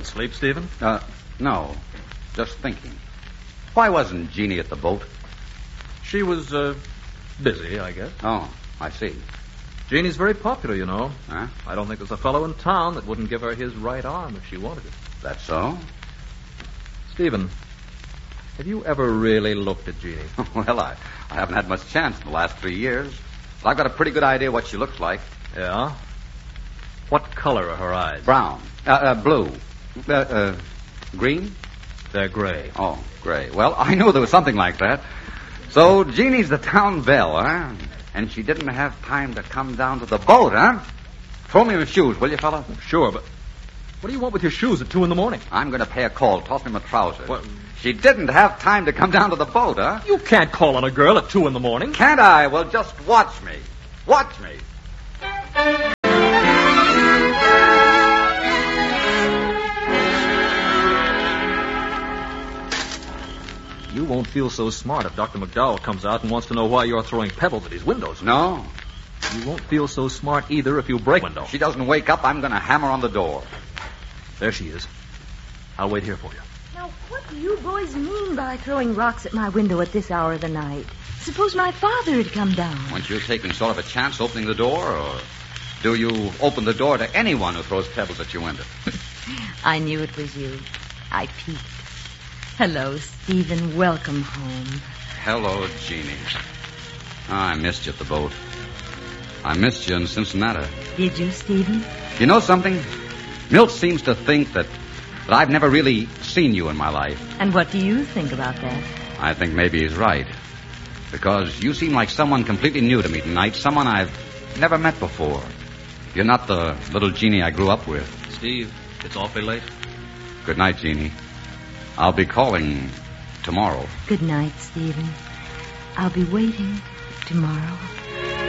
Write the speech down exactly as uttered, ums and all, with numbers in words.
Sleep, Stephen? Uh, no. Just thinking. Why wasn't Jeannie at the boat? She was, uh, busy, I guess. Oh, I see. Jeannie's very popular, you know. Huh? I don't think there's a fellow in town that wouldn't give her his right arm if she wanted it. That's so? Stephen, have you ever really looked at Jeannie? Well, I, I haven't had much chance in the last three years. But I've got a pretty good idea what she looks like. Yeah? What color are her eyes? Brown. Uh, uh, blue. Uh, uh, green? They're gray. Oh, gray. Well, I knew there was something like that. So, Jeannie's the town belle, huh? And she didn't have time to come down to the boat, huh? Throw me my shoes, will you, fella? Sure, but what do you want with your shoes at two in the morning? I'm going to pay a call. Toss me my trousers. What? She didn't have time to come down to the boat, huh? You can't call on a girl at two in the morning. Can't I? Well, just watch me. Watch me. You won't feel so smart if Doctor McDowell comes out and wants to know why you're throwing pebbles at his windows. No. You won't feel so smart either if you break a window. If she doesn't wake up, I'm going to hammer on the door. There she is. I'll wait here for you. Now, what do you boys mean by throwing rocks at my window at this hour of the night? Suppose my father had come down. Weren't you taking sort of a chance opening the door, or do you open the door to anyone who throws pebbles at your window? I knew it was you. I peeked. Hello, Stephen. Welcome home. Hello, Jeannie. Oh, I missed you at the boat. I missed you in Cincinnati. Did you, Stephen? You know something? Milt seems to think that, that I've never really seen you in my life. And what do you think about that? I think maybe he's right. Because you seem like someone completely new to me tonight, someone I've never met before. You're not the little Jeannie I grew up with. Steve, it's awfully late. Good night, Jeannie. I'll be calling tomorrow. Good night, Stephen. I'll be waiting tomorrow.